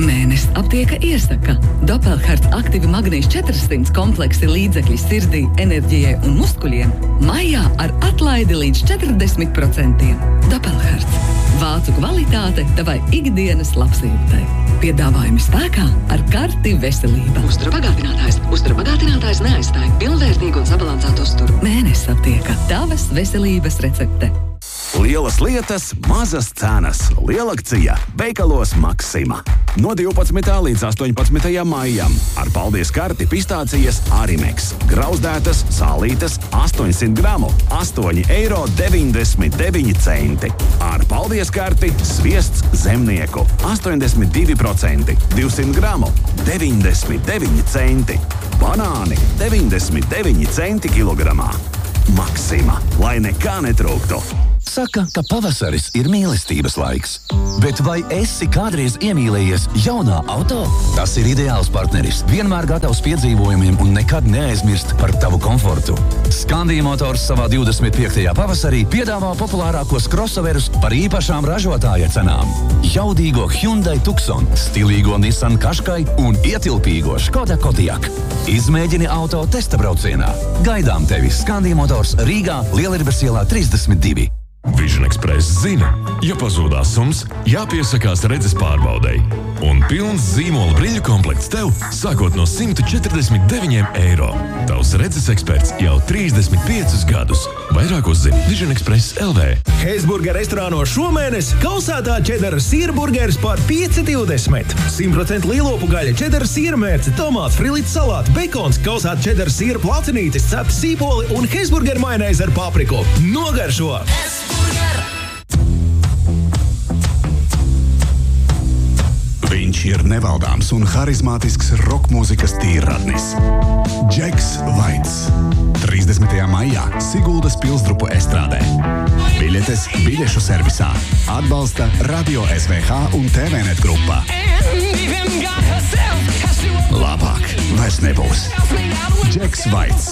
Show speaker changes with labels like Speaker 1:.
Speaker 1: Mēnesis aptieka iesaka. Doppelhards aktīvi magnīts 400 kompleksi līdzekļi sirdī, enerģijai un muskuļiem maijā ar atlaidi līdz 40%. Doppelhards. Vācu kvalitāte tavai ikdienas labsajūtai. Piedāvājumi spēkā ar karti veselība. Uzturabagātinātājs neaizstāja pilnvērtīgu un sabalansētu uzturu. Mēnesis aptieka. Tavas veselības recepte.
Speaker 2: Lielas lietas, mazas cenas. Lielakcija veikalos Maksima. No 12. līdz 18. maijam. Ar paldies karti pistācijas Arimeks. Grauzdētas, sālītas, 800 gramu, 8,99 €. Ar paldies karti sviests Zemnieku. 82%, 200 gramu, 99 centi. Banāni 99 centi kilogramā. Maksima, lai nekā netrūktu.
Speaker 3: Saka, ka pavasaris ir mīlestības laiks. Bet vai esi kādreiz iemīlējies jaunā auto? Tas ir ideāls partneris. Vienmēr gatavs piedzīvojumiem un nekad neaizmirst par tavu komfortu. Scandia Motors savā 25. pavasarī piedāvā populārākos crossoverus par īpašām ražotāja cenām. Jaudīgo Hyundai Tucson, stilīgo Nissan Qashqai un ietilpīgo Škoda Kodiaq. Izmēģini auto testa braucienā. Gaidām tevi Scandia Motors Rīgā, Lielarbes ielā 32.
Speaker 4: Vision Express zina, ja pazūdās sums, jāpiesakās redzes pārbaudei. Un pilns zīmola brīļu komplekts tev sākot no 149 €. Tavs redzes eksperts jau 35 gadus. Vairāk uzzini Vision Express LV.
Speaker 5: Hesburger restorāno šomēnes kausētā čedara sīrburgeris par 5,20. 100% lielopu gaļa, čedara sīrmērce, tomāts, frilīts salāti, bekons, kausēta čedara sīra placinītis, cepta sīpoli un Hesburger majonēze ar papriku. Nogaršo!
Speaker 6: Viņš ir nevaldāms un harizmātisks rokmūzikas tīrradnis. Džeks Vaits. 30. maijā Siguldas Pilsdrupu estrādē. Biļetes biļešu servisā. Atbalsta Radio SVH un TVNet grupa. Labāk vairs nebūs. Džeks Vaits.